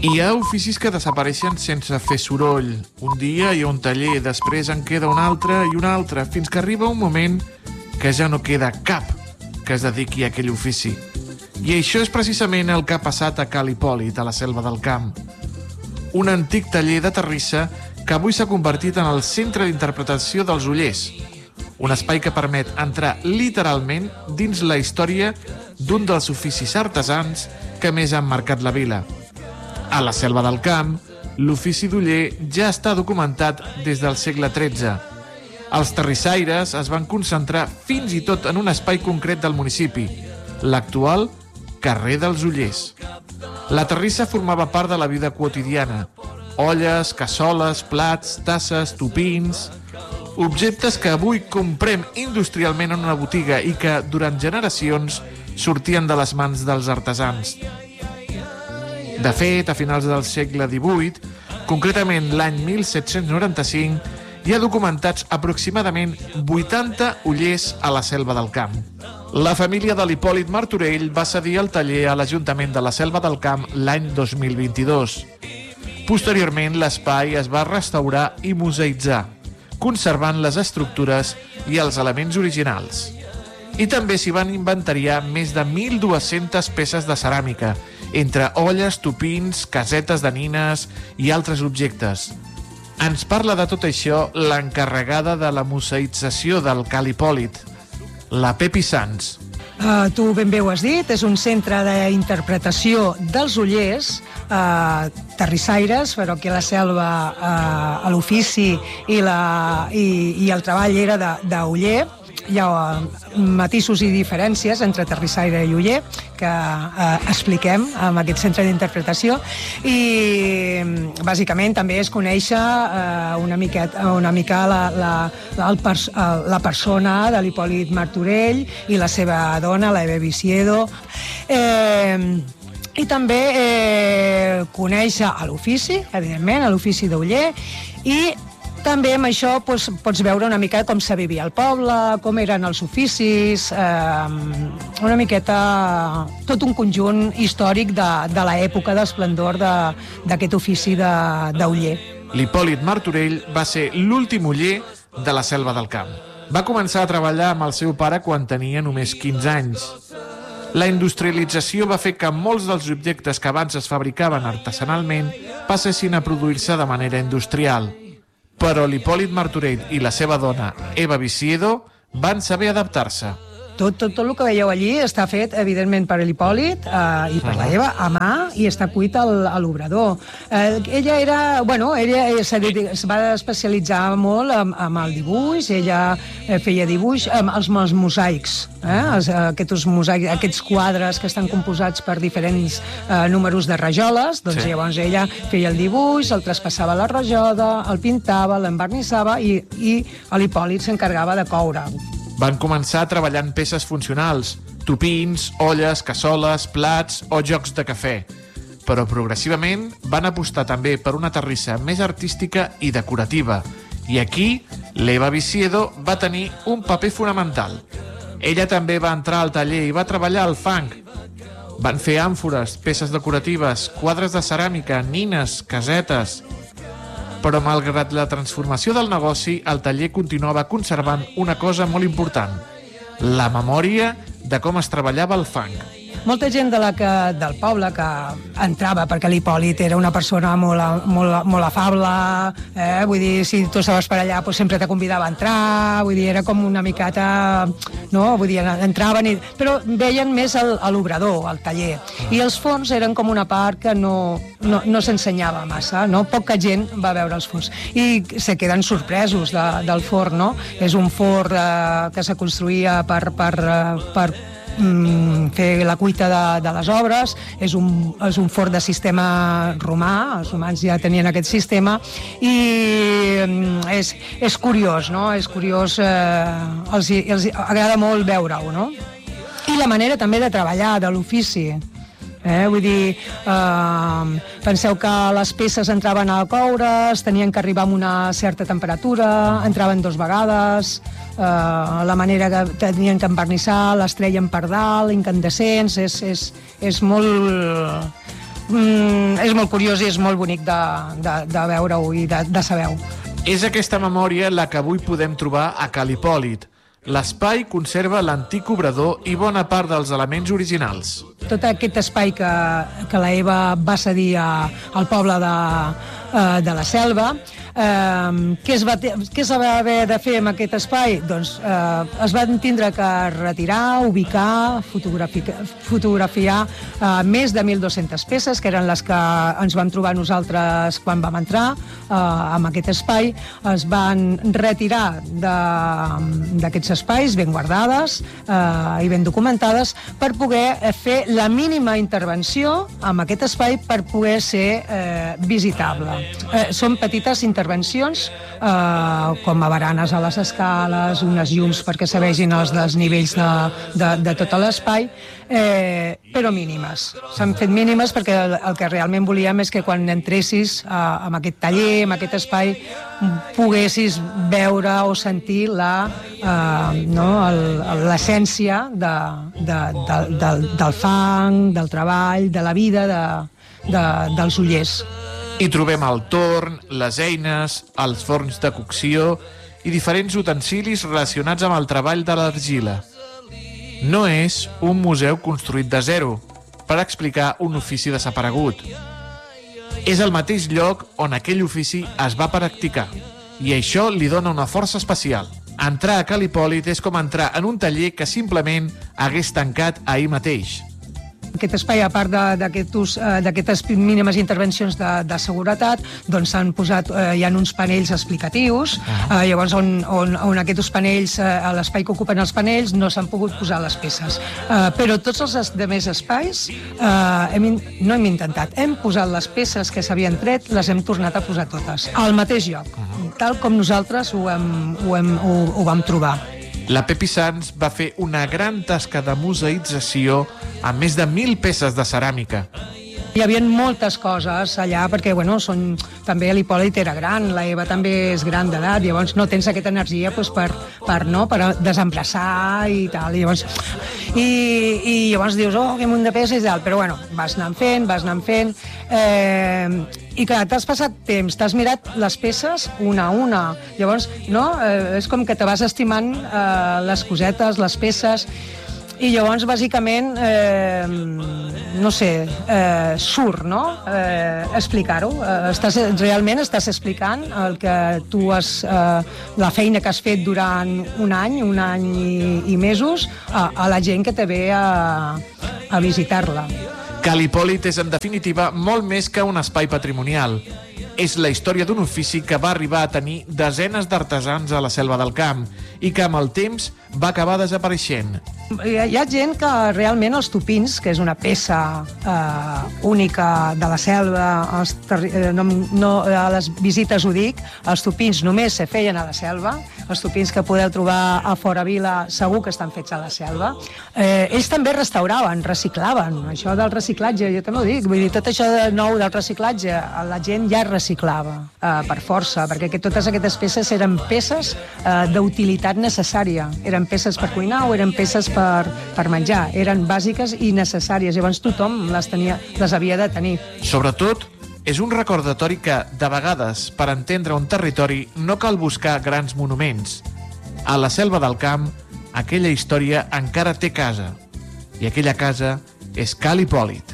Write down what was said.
Hi ha oficis que desapareixen sense fer soroll. Un dia hi ha un taller, després en queda un altre i un altre, fins que arriba un moment que ja no queda cap que es dediqui a aquell ofici. I això és precisament el que ha passat a Cal Hipòlit, a la Selva del Camp. Un antic taller de terrissa que avui s'ha convertit en el centre d'interpretació dels Ollers. Un espai que permet entrar literalment dins la història d'un dels oficis artesans que més han marcat la vila. A la Selva del Camp, l'ofici d'oller ja està documentat des del segle XIII. Els terrissaires es van concentrar fins i tot en un espai concret del municipi, l'actual carrer dels Ollers. La terrissa formava part de la vida quotidiana. Olles, cassoles, plats, tasses, tupins... Objectes que avui comprem industrialment en una botiga i que, durant generacions, sortien de les mans dels artesans. De fet, a finals del segle XVIII, concretament l'any 1795, hi ha documentats aproximadament 80 ollers a la Selva del Camp. La família de l'Hipòlit Martorell va cedir el taller a l'Ajuntament de la Selva del Camp l'any 2022. Posteriorment, l'espai es va restaurar i museïtzar, conservant les estructures i els elements originals. I també s'hi van inventariar més de 1.200 peces de ceràmica, entre olles, tupins, casetes de nines i altres objectes. Ens parla de tot això l'encarregada de la museïtzació del Cal Hipòlit, la Pepi Sans. Tu ben bé ho has dit, és un centre d'interpretació dels ollers, terrissaires, però aquí a la selva l'ofici i el treball era d'oller. Hi ha matisos i diferències entre terrissaire i oller que expliquem en aquest centre d'interpretació i bàsicament també es conèixer una mica la persona de l'Hipòlit Martorell i la seva dona, la Eva Visiedo, i també conèixer l'ofici, evidentment, l'ofici d'oller, i també amb això pots veure una mica com se vivia al poble, com eren els oficis, una miqueta tot un conjunt històric de l'època d'esplendor d'aquest ofici d'oller. L'Hipòlit Martorell va ser l'últim oller de la Selva del Camp. Va començar a treballar amb el seu pare quan tenia només 15 anys. La industrialització va fer que molts dels objectes que abans es fabricaven artesanalment passessin a produir-se de manera industrial. Però l'Hipòlit Martorell i la seva dona, Eva Visiedo, van saber adaptar-se. Tot el que veieu allí està fet, evidentment, per l'Hipòlit i per la Eva, a mà, i està cuit a l'obrador. Ella es va especialitzar molt amb el dibuix, ella feia dibuix amb els mosaics, aquests quadres que estan composats per diferents números de rajoles, doncs llavors ella feia el dibuix, el traspassava a la rajola, el pintava, l'envernissava i l'Hipòlit s'encarregava de coure. Van començar treballant peces funcionals, tupins, olles, cassoles, plats o jocs de cafè. Però progressivament van apostar també per una terrissa més artística i decorativa. I aquí l'Eva Visiedo va tenir un paper fonamental. Ella també va entrar al taller i va treballar al fang. Van fer àmfores, peces decoratives, quadres de ceràmica, nines, casetes... Però malgrat la transformació del negoci, el taller continuava conservant una cosa molt important, la memòria de com es treballava el fang. Molta gent del poble que entrava, perquè l'Hipòlit era una persona molt afable, vull dir, si tu estaves per allà sempre te convidava a entrar, vull dir, era com una miqueta, no? Vull dir, entraven, però veien més l'obrador, el taller, i els forns eren com una part que no s'ensenyava massa, no? Poca gent va veure els forns, i se queden sorpresos del forn, no? És un forn que se construïa per fer la cuita de les obres, és un forn de sistema romà, els romans ja tenien aquest sistema, i és curiós, no? És curiós, els agrada molt veure-ho, no? I la manera també de treballar, de l'ofici. Vull dir, penseu que les peces entraven a coure's, tenien que arribar a una certa temperatura, entraven 2 vegades, la manera que tenien que envernissar, les treien per dalt, incandescents, és molt és molt curiós i és molt bonic de veure-ho i de saber-ho. És aquesta memòria la que avui podem trobar a Ca l'Hipòlit. L'espai conserva l'antic obrador i bona part dels elements originals. Tot aquest espai que la Eva va cedir al poble de la Selva, què es va haver de fer amb aquest espai? Doncs es van tindre que retirar, ubicar, fotografiar més de 1.200 peces, que eren les que ens vam trobar nosaltres quan vam entrar en aquest espai. Es van retirar d'aquests espais ben guardades i ben documentades per poder fer la mínima intervenció en aquest espai per poder ser visitable. Són petites intervencions com a baranes a les escales, unes llums perquè se vegin els desnivells de tot l'espai, però mínimes. S'han fet mínimes perquè el que realment volíem és que quan entressis en aquest taller, en aquest espai, poguessis veure o sentir l'essència del fang, del treball, de la vida dels ollers. Hi trobem el torn, les eines, els forns de cocció i diferents utensilis relacionats amb el treball de l'argila. No és un museu construït de zero per explicar un ofici desaparegut. És el mateix lloc on aquell ofici es va practicar i això li dona una força especial. Entrar a Ca l'Hipòlit és com entrar en un taller que simplement hagués tancat ahir mateix. Aquest espai, a part d'aquestes mínimes intervencions de seguretat, doncs s'han posat, hi ha uns panells explicatius, llavors on aquests panells, a l'espai que ocupen els panells, no s'han pogut posar les peces. Però tots els altres espais no hem intentat. Hem posat les peces que s'havien tret, les hem tornat a posar totes, al mateix lloc, tal com nosaltres ho vam trobar. La Pepi Sans va fer una gran tasca de museïtzació amb més de 1.000 peces de ceràmica. Hi havia moltes coses allà, perquè també l'Hipòlit era gran, la Eva també és gran d'edat, llavors no tens aquesta energia per desembrassar i tal. I llavors dius, que munt de peces i tal, però vas anant fent, i que t'has passat temps, t'has mirat les peces una a una. Llavors, és com que te vas estimant les cosetes, les peces, i llavors, bàsicament, surt, explicar-ho. Realment estàs explicant el que tu la feina que has fet durant un any i mesos a la gent que te ve a visitar-la. Ca l'Hipòlit és, en definitiva, molt més que un espai patrimonial. És la història d'un ofici que va arribar a tenir desenes d'artesans a la Selva del Camp i que amb el temps va acabar desapareixent. Hi ha gent que realment els tupins, que és una peça única de la selva, a les visites ho dic, els tupins només se feien a la selva, els tupins que podeu trobar a fora vila segur que estan fets a la selva. Ells també restauraven, reciclaven. Això del reciclatge, jo també ho dic, vull dir, tot això de nou del reciclatge, la gent ja reciclava per força, perquè totes aquestes peces eren peces d'utilitat necessària. Eren peces per cuinar o eren peces per menjar. Eren bàsiques i necessàries. Llavors tothom les havia de tenir. Sobretot, és un recordatori que, de vegades, per entendre un territori, no cal buscar grans monuments. A la Selva del Camp, aquella història encara té casa. I aquella casa és Ca l'Hipòlit.